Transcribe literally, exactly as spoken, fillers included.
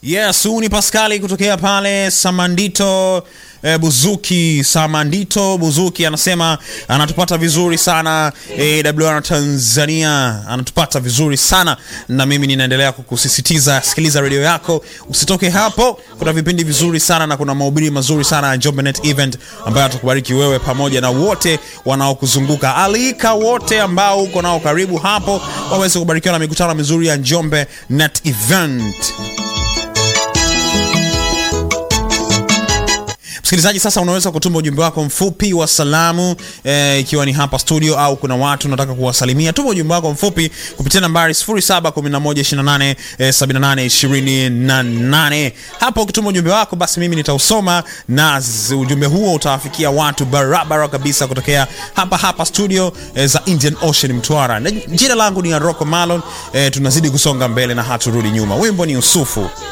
Yes, huu ni Pascali kutokea pale Samandito e, Buzuki. Samandito Buzuki anasema anatupata vizuri sana A W R Tanzania, anatupata vizuri sana, na mimi ninaendelea kukusisitiza sikiliza radio yako, usitoke hapo. Kuna vipindi vizuri sana na kuna mahubiri mazuri sana ya Njombe Net Event ambayo atakubariki wewe pamoja na wote wanaokuzunguka. Alika wote ambao uko nao karibu hapo waweze kubarikiwa na mikutano mizuri ya Njombe Net Event. Msikilizaji, sasa unaweza kutuma ujumbe wako mfupi wa salamu e, ikiwa ni hapa studio au kuna watu unataka kuwasalimia. Tuma ujumbe wako mfupi kupitia nambari sifuri saba kumi na moja ishirini na nane sabini na nane ishirini na nane. Hapo ukituma ujumbe wako basi mimi nitausoma na ujumbe huo utawafikia watu barabara kabisa kutokea hapa hapa studio e, za Indian Ocean Mtwara. Jina langu ni Rocco Malon. E, tunazidi kusonga mbele na haturudi nyuma. Wimbo ni Usufu.